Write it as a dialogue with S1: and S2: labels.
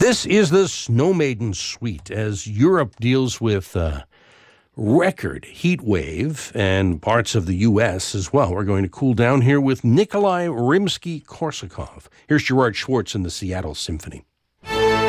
S1: This is the Snow Maiden Suite as Europe deals with record heat wave and parts of the U.S. as well. We're going to cool down here with Nikolai Rimsky-Korsakov. Here's Gerard Schwartz and the Seattle Symphony.